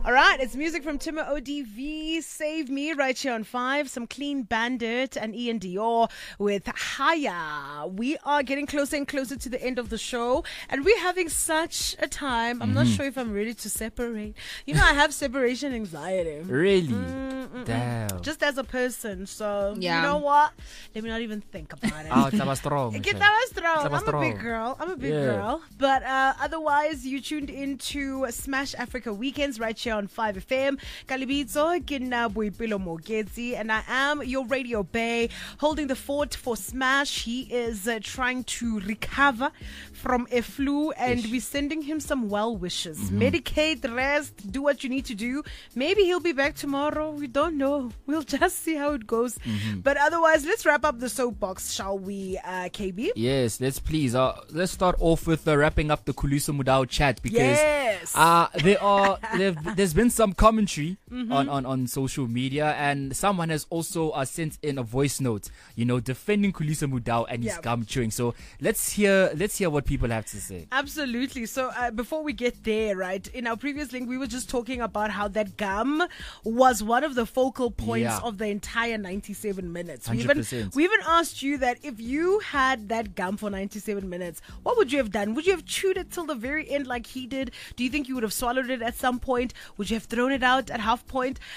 All right, it's music from Timur ODV, Save Me, right here on 5. Some Clean Bandit and Ian Dior with Haya. We are getting closer and closer to the end of the show, and we're having such a time. I'm not sure if I'm ready to separate. You know, I have separation anxiety. Really? Damn. Just as a person, so Yeah. you know what? Let me not even think about it. Oh, it's strong. Get that strong. I'm a strong. big girl. I'm a big Yeah. girl. But otherwise, you tuned into Smash Africa Weekends right here on 5FM. Kalibitso, ke nna Boipelo Mogezi, and I am your Radio Bay, holding the fort for Smash. He is trying to recover from a flu, and we're sending him some well wishes. Medicate, rest, do what you need to do. Maybe he'll be back tomorrow. We don't know. We'll just see how it goes. But otherwise, let's wrap up the soapbox, shall we, KB? Yes, let's please. Let's start off with wrapping up the Khulisa Mudau chat because Yes. there's been some commentary on social media, and someone has also sent in a voice note, defending Khulisa Mudau and his Yeah. gum chewing. So let's hear what people have to say. Absolutely. So before we get there, right, in our previous link, we were just talking about how that gum was one of the focal points Yeah. of the entire 97 minutes. 100%. We even asked you that if you had that gum for 97 minutes, what would you have done? Would you have chewed it till the very end like he did? Do you think you would have swallowed it at some point? Would you have thrown it out at half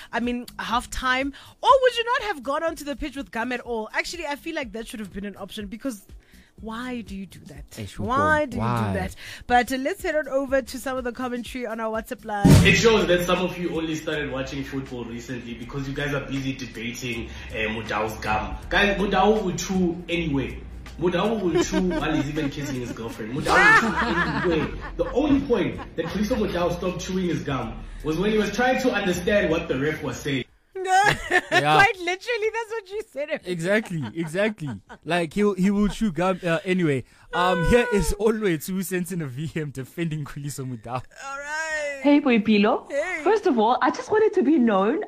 time? Or would you not have gone onto the pitch with gum at all? Actually, I feel like that should have been an option, because why do you do that? Why do you do that? But let's head on over to some of the commentary on our WhatsApp line. It shows that some of you only started watching football recently because you guys are busy debating Mudau's gum. Guys, Mudau will chew anyway. Mudau will chew while he's even kissing his girlfriend. Mudau will chew anyway. The only point that Khulisa Mudau stopped chewing his gum was when he was trying to understand what the ref was saying. Quite literally, that's what you said. Exactly. Like he will chew gum anyway. Here is always 2 cents in a VM defending Khulisa Mudau. All right. Hey, Boipilo. Hey. First of all, I just wanted to be known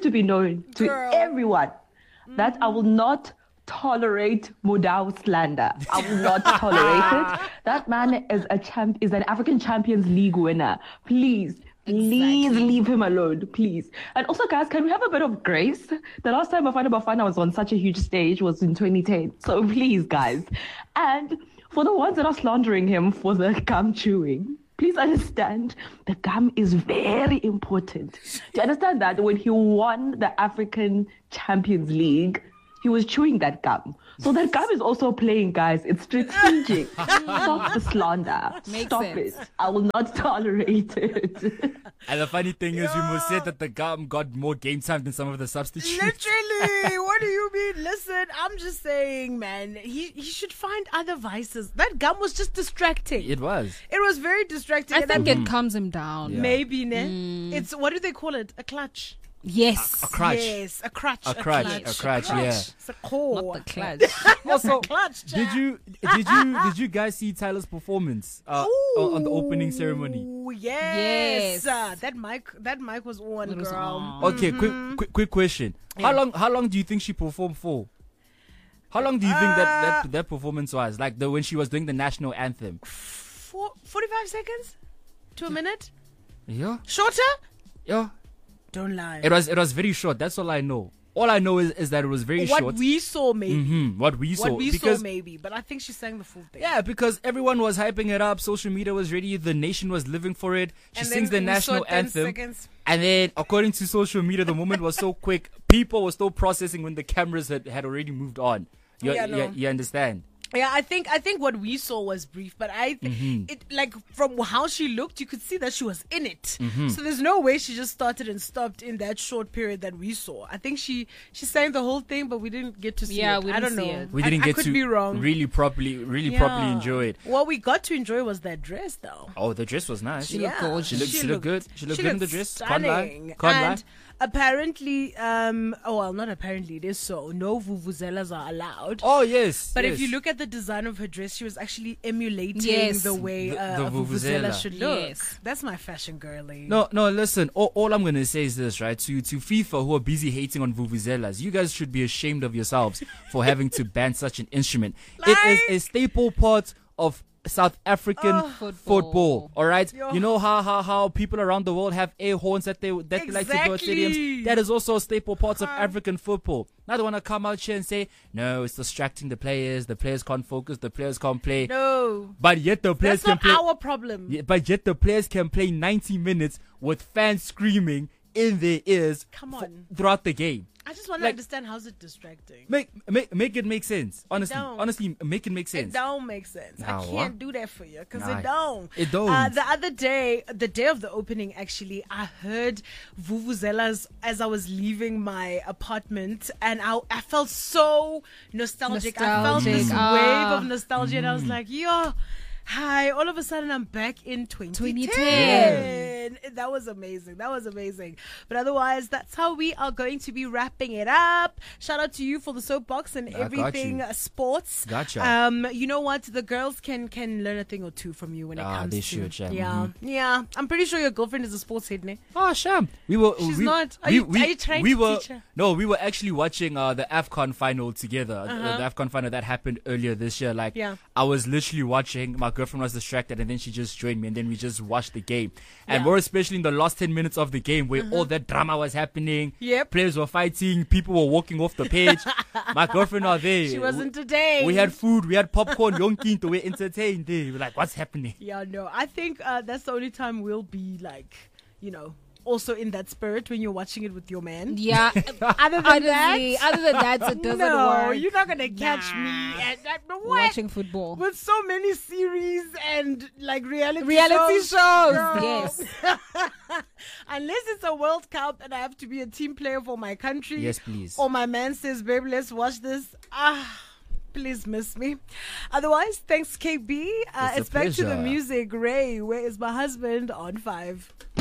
to Girl. everyone that I will not tolerate Mudau slander. I will not tolerate it. That man is is an African Champions League winner. Please leave him alone, please. And also, guys, can we have a bit of grace? The last time Bafana was on such a huge stage was in 2010. So please, guys. And for the ones that are slandering him for the gum chewing, please understand the gum is very important. Do you understand that when he won the African Champions League, he was chewing that gum. So that gum is also playing, guys. It's strategic. Stop the slander. Makes Stop sense. it. I will not tolerate it. And the funny thing is, we must say that the gum got more game time than some of the substitutes. Literally, what do you mean? Listen, I'm just saying, man, he should find other vices. That gum was just distracting. It was. It was very distracting. I and think it calms him down. Yeah. maybe, ne? It's, what do they call it? A clutch. Yes. A crutch. Yes, a crutch. A crutch, yeah. It's a core. Not the clutch. Also, Clutch, did you guys see Tyler's performance on the opening ceremony? Ooh, yes. Yes. That mic was on, It was girl. on. Okay, quick question. Yeah. How long do you think she performed for? How long do you think that performance was? Like when she was doing the national anthem? 45 seconds to a minute? Yeah. Shorter? Yeah. Don't lie. It was very short. That's all I know. All I know is that it was very short. What we saw, maybe. What we saw. What we because, saw, maybe. But I think she sang the full thing. Yeah, because everyone was hyping it up. Social media was ready. The nation was living for it. She And sings then the we saw national 10 anthem. seconds. And then, according to social media, the moment was so quick. People were still processing when the cameras had already moved on. You understand? Yeah, I think what we saw was brief, but it, like, from how she looked, you could see that she was in it. So there's no way she just started and stopped in that short period that we saw. I think she sang the whole thing, but we didn't get to see it. we I didn't don't see know. it. We didn't I get could to be wrong. really properly enjoy it. What we got to enjoy was that dress, though. Oh, the dress was nice. She looked gorgeous. She looked good. She looked good in the dress. Stunning. Can't lie. And apparently, not apparently, it is so. No vuvuzelas are allowed. Oh, yes. But yes. if you look at the design of her dress, she was actually emulating Yes. the way The a vuvuzela vuvuzela. should look. Yes. That's my fashion girly. No, listen. All I'm going to say is this, right? To FIFA, who are busy hating on vuvuzelas, you guys should be ashamed of yourselves for having to ban such an instrument. It is a staple part of South African football. All right, Yo. you know how people around the world have air horns that they like to go at stadiums. That is also a staple part of African football. Now they want to come out here and say, no, it's distracting the players can't focus, the players can't play. No. But yet the players That's can not play. our problem. Yeah, but yet the players can play 90 minutes with fans screaming in their ears Come on. throughout the game. I just want to Like- understand, how's it distracting? Make it make sense. Honestly, don't. make it make It sense. don't make sense. Nah, I can't what? do that for you because Nah, it don't. it don't. The other day, the day of the opening, actually, I heard vuvuzelas as I was leaving my apartment, and I felt so nostalgic. I felt this Nostalgic. wave of nostalgia, and I was like, yo. Hi, all of a sudden I'm back in 2010. 2010. That was amazing. That was amazing. But otherwise, that's how we are going to be wrapping it up. Shout out to you for the soapbox and I got everything you. Sports. Gotcha. You know what? The girls can learn a thing or two from you when it comes they to should, Sham. Yeah. I'm pretty sure your girlfriend is a sports head, ne? Oh, Sham. She's not. Are you trying to teach her? No, we were actually watching the AFCON final together. The AFCON final that happened earlier this year. Like, Yeah. I was literally watching. My girlfriend was distracted, and then she just joined me, and then we just watched the game. And Yeah. more especially in the last 10 minutes of the game, where all that drama was happening. Yep. Players were fighting. People were walking off the pitch. My girlfriend was there. She was entertained. We had food. We had popcorn. Yonkinto. We were entertained. We were like, what's happening? Yeah, no. I think that's the only time we'll be like, also in that spirit when you're watching it with your man. Yeah. Other than Honestly, that, other than that, it doesn't no, work. you're not gonna catch me at that. What? Watching football. With so many series and like reality Reality shows. Girl. Yes. Unless it's a World Cup and I have to be a team player for my country. Yes, please. Or my man says, babe, let's watch this. Please miss me. Otherwise, thanks, KB. It's a It's back to the pleasure. music. Ray, where is my husband on 5?